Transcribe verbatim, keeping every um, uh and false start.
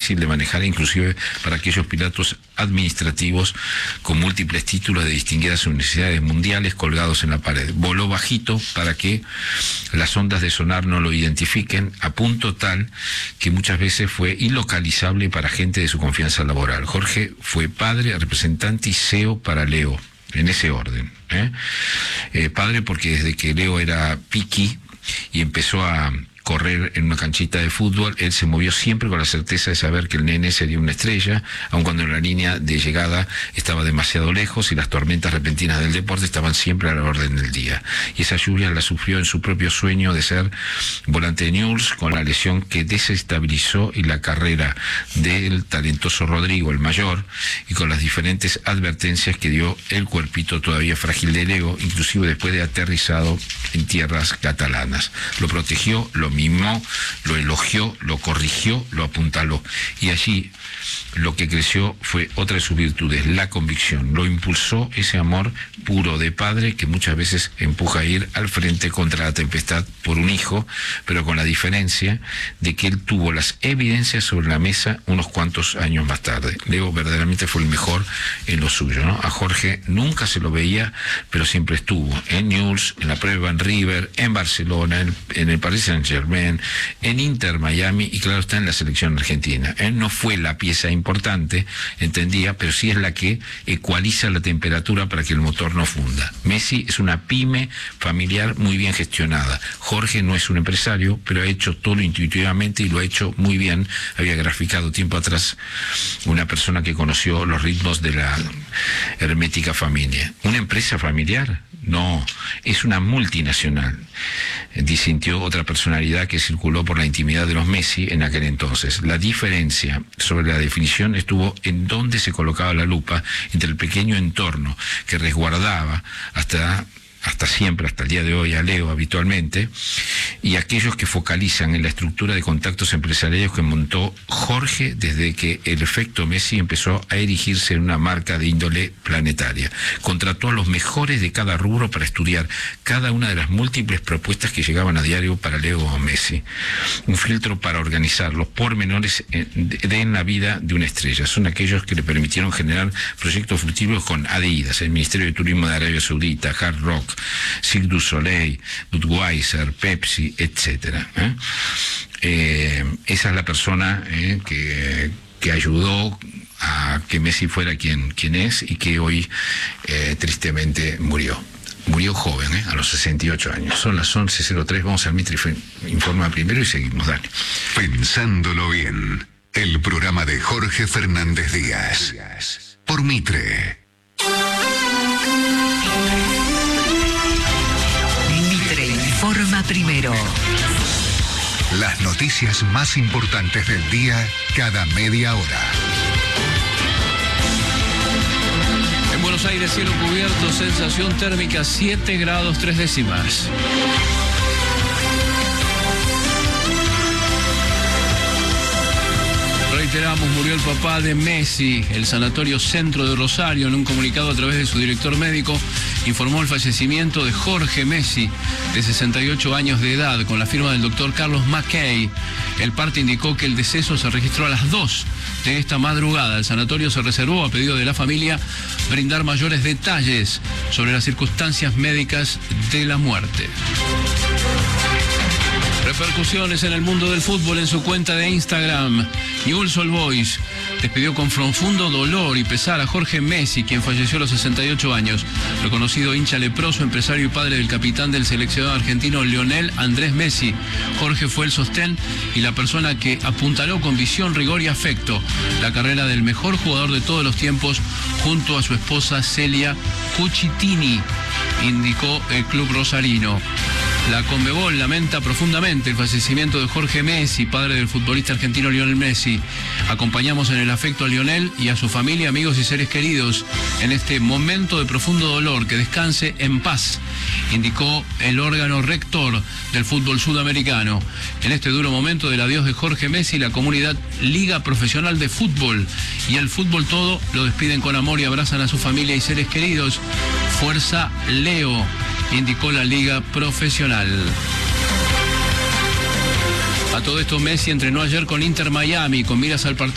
difícil de manejar, inclusive para aquellos pilotos administrativos con múltiples títulos de distinguidas universidades mundiales colgados en la pared. Voló bajito para que las ondas de sonar no lo identifiquen, a punto tal que muchas veces fue ilocalizable para gente de su confianza laboral. Jorge fue padre, representante y C E O para Leo, en ese orden. ¿eh? Eh, padre porque desde que Leo era piqui y empezó a correr en una canchita de fútbol, él se movió siempre con la certeza de saber que el nene sería una estrella, aun cuando en la línea de llegada estaba demasiado lejos y las tormentas repentinas del deporte estaban siempre a la orden del día. Y esa lluvia la sufrió en su propio sueño de ser volante de Newell's, con la lesión que desestabilizó y la carrera del talentoso Rodrigo, el mayor, y con las diferentes advertencias que dio el cuerpito todavía frágil de Leo, inclusive después de aterrizado en tierras catalanas. Lo protegió, lo mimó, lo elogió, lo corrigió, lo apuntaló. Y allí lo que creció fue otra de sus virtudes, la convicción. Lo impulsó ese amor puro de padre que muchas veces empuja a ir al frente contra la tempestad por un hijo, pero con la diferencia de que él tuvo las evidencias sobre la mesa unos cuantos años más tarde. Leo verdaderamente fue el mejor en lo suyo, ¿no? A Jorge nunca se lo veía, pero siempre estuvo en Newell's, en la prueba en River, en Barcelona, en, en el Paris Saint-Germain, en Inter Miami y claro está en la selección argentina. Él no fue la pieza importante, entendía, pero sí es la que ecualiza la temperatura para que el motor no funda. Messi es una pyme familiar muy bien gestionada. Jorge no es un empresario, pero ha hecho todo intuitivamente y lo ha hecho muy bien. Había graficado tiempo atrás una persona que conoció los ritmos de la hermética familia. ¿Una empresa familiar? No, es una multinacional, disintió otra personalidad que circuló por la intimidad de los Messi en aquel entonces. La diferencia sobre la definición estuvo en dónde se colocaba la lupa entre el pequeño entorno que resguardaba hasta... hasta siempre, hasta el día de hoy, a Leo habitualmente, y aquellos que focalizan en la estructura de contactos empresariales que montó Jorge desde que el efecto Messi empezó a erigirse en una marca de índole planetaria. Contrató a los mejores de cada rubro para estudiar cada una de las múltiples propuestas que llegaban a diario para Leo o Messi. Un filtro para organizar los pormenores de en la vida de una estrella. Son aquellos que le permitieron generar proyectos fructíferos con Adidas, el Ministerio de Turismo de Arabia Saudita, Hard Rock, Cirque du Soleil, Budweiser, Pepsi, etcétera. ¿eh? Eh, esa es la persona eh, que, que ayudó a que Messi fuera quien, quien es y que hoy eh, tristemente murió. Murió joven, ¿eh? a los sesenta y ocho años. Son las once cero tres, vamos al Mitre Informa primero y seguimos, dale. Pensándolo bien, el programa de Jorge Fernández Díaz, por Mitre. Informa primero. Las noticias más importantes del día cada media hora. En Buenos Aires, cielo cubierto, sensación térmica siete grados tres décimas. Reiteramos, murió el papá de Messi. El Sanatorio Centro de Rosario, en un comunicado a través de su director médico, informó el fallecimiento de Jorge Messi, de sesenta y ocho años de edad, con la firma del doctor Carlos Mackay. El parte indicó que el deceso se registró a las dos de esta madrugada. El sanatorio se reservó, a pedido de la familia, brindar mayores detalles sobre las circunstancias médicas de la muerte. Repercusiones en el mundo del fútbol en su cuenta de Instagram. Newell's Old Boys despidió con profundo dolor y pesar a Jorge Messi, quien falleció a los sesenta y ocho años. Reconocido hincha leproso, empresario y padre del capitán del seleccionado argentino Lionel Andrés Messi, Jorge fue el sostén y la persona que apuntaló con visión, rigor y afecto la carrera del mejor jugador de todos los tiempos junto a su esposa Celia Cucitini, indicó el club rosarino. La Conmebol lamenta profundamente el fallecimiento de Jorge Messi, padre del futbolista argentino Lionel Messi. Acompañamos en el afecto a Lionel y a su familia, amigos y seres queridos en este momento de profundo dolor. Que descanse en paz, indicó el órgano rector del fútbol sudamericano. En este duro momento del adiós de Jorge Messi, la comunidad Liga Profesional de Fútbol y el fútbol todo lo despiden con amor y abrazan a su familia y seres queridos. Fuerza Leo, indicó la Liga Profesional. A todo esto, Messi entrenó ayer con Inter Miami con miras al partido